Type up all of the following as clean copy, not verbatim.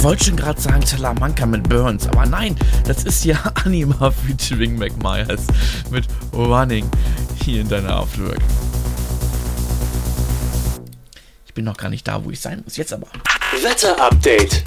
wollte schon gerade sagen Salamanca mit Burns, aber nein, das ist ja Anima featuring Mac Myers mit Running hier in deiner Afterwork. Ich bin noch gar nicht da, wo ich sein muss, jetzt aber. Wetter-Update.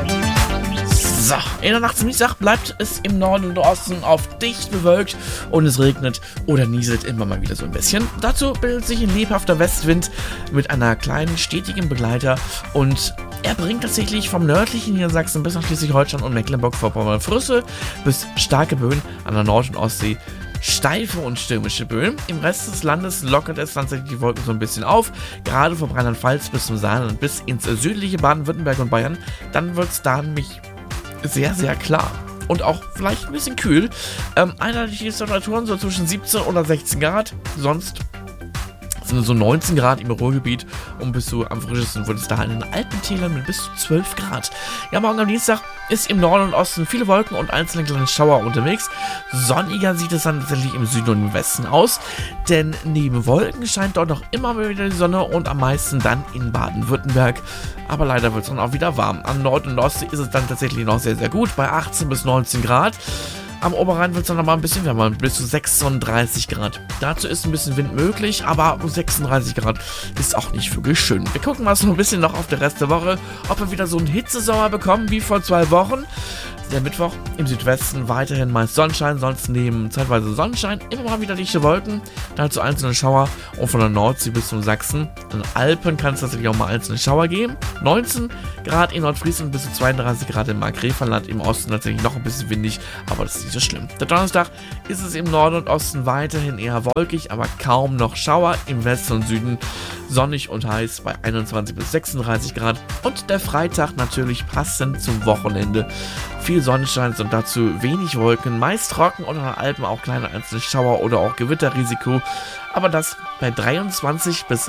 So, in der Nacht zum Dienstag bleibt es im Norden und Osten auf dicht bewölkt und es regnet oder nieselt immer mal wieder so ein bisschen. Dazu bildet sich ein lebhafter Westwind mit einer kleinen stetigen Begleiter und er bringt tatsächlich vom nördlichen Niedersachsen bis nach Schleswig-Holstein und Mecklenburg-Vorpommern Flüsse bis starke Böen an der Nord- und Ostsee. Steife und stürmische Böen. Im Rest des Landes lockert es tatsächlich die Wolken so ein bisschen auf. Gerade von Rheinland-Pfalz bis zum Saarland bis ins südliche Baden-Württemberg und Bayern. Dann wird es da nämlich sehr, sehr klar. Und auch vielleicht ein bisschen kühl. Einheitliche Temperaturen so zwischen 17 oder 16 Grad. Sonst sind so 19 Grad im Ruhrgebiet und bis zu am frischesten wird es da in den Alpentälern mit bis zu 12 Grad. Ja, morgen am Dienstag ist im Norden und Osten viele Wolken und einzelne kleine Schauer unterwegs. Sonniger sieht es dann tatsächlich im Süden und im Westen aus, denn neben Wolken scheint dort noch immer wieder die Sonne und am meisten dann in Baden-Württemberg. Aber leider wird es dann auch wieder warm. Am Nord- und Ostsee ist es dann tatsächlich noch sehr, sehr gut, bei 18 bis 19 Grad. Am Oberrhein wird es dann nochmal ein bisschen wärmer, bis zu 36 Grad. Dazu ist ein bisschen Wind möglich, aber 36 Grad ist auch nicht wirklich schön. Wir gucken mal so ein bisschen noch auf den Rest der Woche, ob wir wieder so einen Hitzesommer bekommen wie vor 2 Wochen. Der Mittwoch im Südwesten weiterhin meist Sonnenschein, sonst neben zeitweise Sonnenschein immer mal wieder dichte Wolken, dazu einzelne Schauer und von der Nordsee bis zum Sachsen. In den Alpen kann es tatsächlich auch mal einzelne Schauer geben. 19 Grad in Nordfriesland bis zu 32 Grad im Markgräflerland, im Osten tatsächlich noch ein bisschen windig, aber das ist nicht so schlimm. Der Donnerstag ist es im Norden und Osten weiterhin eher wolkig, aber kaum noch Schauer. Im Westen und Süden sonnig und heiß bei 21 bis 36 Grad. Und der Freitag natürlich passend zum Wochenende. Viel Sonnenschein und dazu wenig Wolken, meist trocken und an den Alpen auch kleine einzelne Schauer oder auch Gewitterrisiko. Aber das bei 23 bis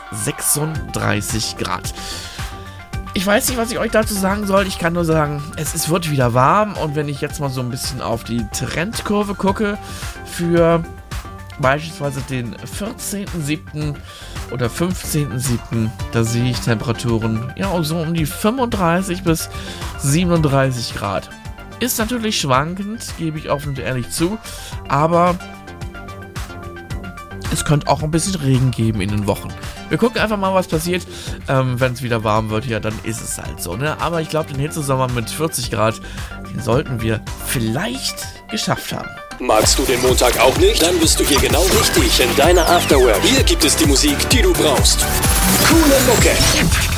36 Grad. Ich weiß nicht, was ich euch dazu sagen soll. Ich kann nur sagen, es wird wieder warm. Und wenn ich jetzt mal so ein bisschen auf die Trendkurve gucke für beispielsweise den 14.07. oder 15.07., da sehe ich Temperaturen ja so um die 35 bis 37 Grad. Ist natürlich schwankend, gebe ich offen und ehrlich zu, aber es könnte auch ein bisschen Regen geben in den Wochen. Wir gucken einfach mal, was passiert. Wenn es wieder warm wird, ja, dann ist es halt so, ne? Aber ich glaube, den Hitzesommer mit 40 Grad, den sollten wir vielleicht geschafft haben. Magst du den Montag auch nicht? Dann bist du hier genau richtig in deiner Afterwork. Hier gibt es die Musik, die du brauchst. Coole Mucke.